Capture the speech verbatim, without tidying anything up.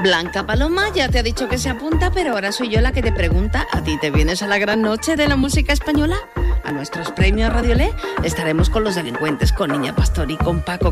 Blanca Paloma ya te ha dicho que se apunta, pero ahora soy yo la que te pregunta, ¿a ti te vienes a la gran noche de la música española? A nuestros premios Radiolé estaremos con Los Delincuentes, con Niña Pastor y con Paco